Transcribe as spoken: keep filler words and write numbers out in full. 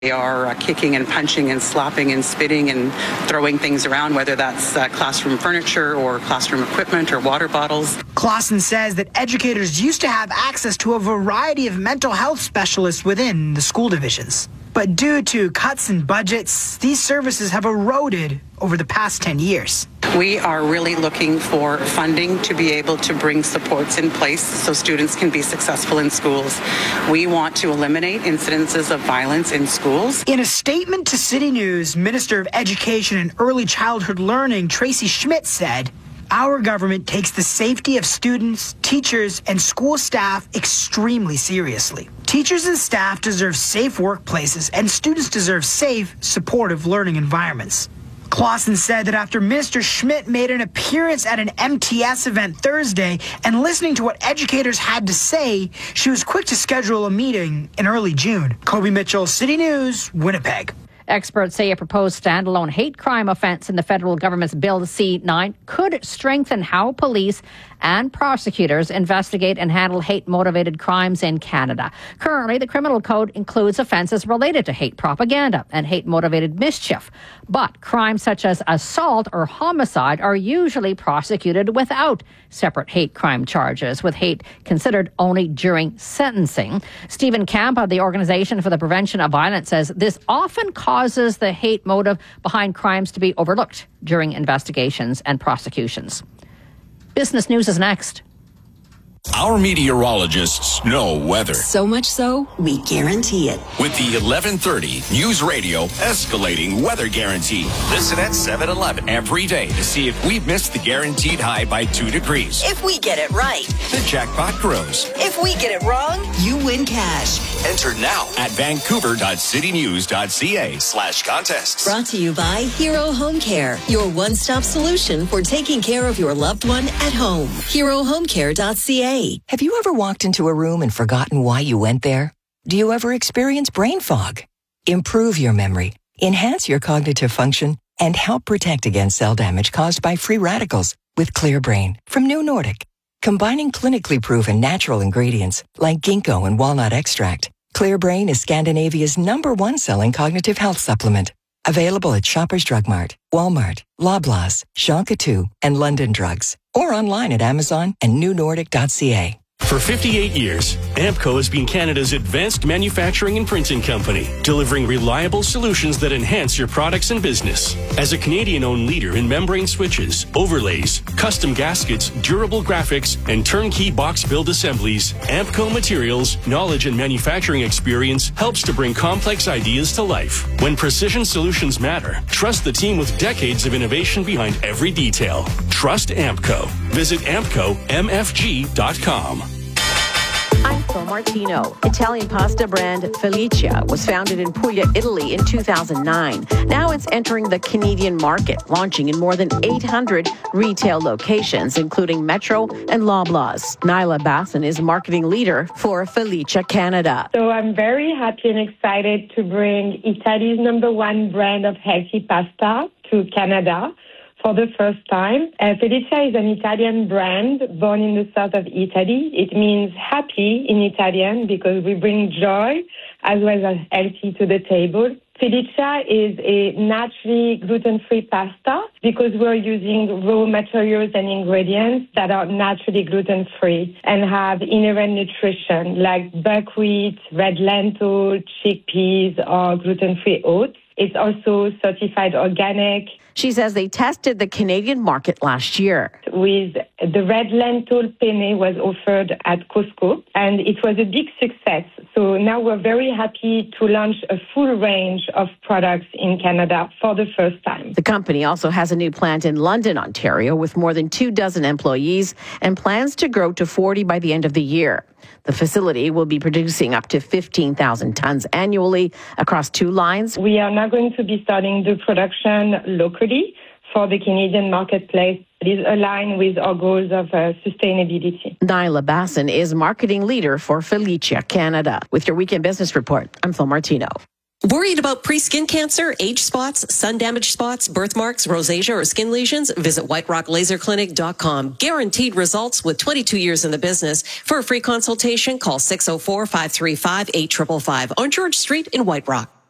They are uh, kicking and punching and slapping and spitting and throwing things around, whether that's uh, classroom furniture or classroom equipment or water bottles. Clausen says that educators used to have access to a variety of mental health specialists within the school divisions. But due to cuts in budgets, these services have eroded over the past ten years. We are really looking for funding to be able to bring supports in place so students can be successful in schools. We want to eliminate incidences of violence in schools. In a statement to City News, Minister of Education and Early Childhood Learning, Tracy Schmidt, said, "Our government takes the safety of students, teachers, and school staff extremely seriously. Teachers and staff deserve safe workplaces, and students deserve safe, supportive learning environments." Clausen said that after Minister Schmidt made an appearance at an M T S event Thursday and listening to what educators had to say, she was quick to schedule a meeting in early June. Kobe Mitchell, City News, Winnipeg. Experts say a proposed standalone hate crime offence in the federal government's Bill C nine could strengthen how police and prosecutors investigate and handle hate-motivated crimes in Canada. Currently, the criminal code includes offences related to hate propaganda and hate-motivated mischief. But crimes such as assault or homicide are usually prosecuted without separate hate crime charges, with hate considered only during sentencing. Stephen Camp of the Organization for the Prevention of Violence says this often causes the hate motive behind crimes to be overlooked during investigations and prosecutions. Business News is next. Our meteorologists know weather. So much so, we guarantee it. With the eleven thirty News Radio Escalating Weather Guarantee. Listen at seven eleven every day to see if we've missed the guaranteed high by two degrees. If we get it right, the jackpot grows. If we get it wrong, you win cash. Enter now at vancouver.citynews.ca slash contests. Brought to you by Hero Home Care, your one-stop solution for taking care of your loved one at home. hero home care dot c a. Have you ever walked into a room and forgotten why you went there? Do you ever experience brain fog? Improve your memory, enhance your cognitive function, and help protect against cell damage caused by free radicals with Clear Brain from New Nordic. Combining clinically proven natural ingredients like ginkgo and walnut extract, Clear Brain is Scandinavia's number one selling cognitive health supplement. Available at Shoppers Drug Mart, Walmart, Loblaws, Shonka two, and London Drugs. Or online at Amazon and new nordic dot c a. For fifty-eight years, Ampco has been Canada's advanced manufacturing and printing company, delivering reliable solutions that enhance your products and business. As a Canadian-owned leader in membrane switches, overlays, custom gaskets, durable graphics, and turnkey box build assemblies, Ampco Materials' knowledge and manufacturing experience helps to bring complex ideas to life. When precision solutions matter, trust the team with decades of innovation behind every detail. Trust Ampco. Visit ampco m f g dot com. I'm Phil Martino. Italian pasta brand Felicia was founded in Puglia, Italy in two thousand nine. Now it's entering the Canadian market, launching in more than eight hundred retail locations, including Metro and Loblaws. Nyla Basson is marketing leader for Felicia Canada. So I'm very happy and excited to bring Italy's number one brand of healthy pasta to Canada for the first time. Uh, Felicia is an Italian brand born in the south of Italy. It means happy in Italian because we bring joy as well as healthy to the table. Felicia is a naturally gluten-free pasta because we're using raw materials and ingredients that are naturally gluten-free and have inherent nutrition like buckwheat, red lentil, chickpeas, or gluten-free oats. It's also certified organic. She says they tested the Canadian market last year. With the red lentil penne was offered at Costco, and it was a big success. So now we're very happy to launch a full range of products in Canada for the first time. The company also has a new plant in London, Ontario, with more than two dozen employees and plans to grow to forty by the end of the year. The facility will be producing up to fifteen thousand tons annually across two lines. We are now going to be starting the production locally for the Canadian marketplace. It is aligned with our goals of uh, sustainability. Nyla Basson is marketing leader for Felicia Canada. With your Weekend Business Report, I'm Phil Martino. Worried about pre-skin cancer, age spots, sun-damaged spots, birthmarks, rosacea, or skin lesions? Visit white rock laser clinic dot com. Guaranteed results with twenty-two years in the business. For a free consultation, call six oh four, five three five, eight five five five on George Street in White Rock.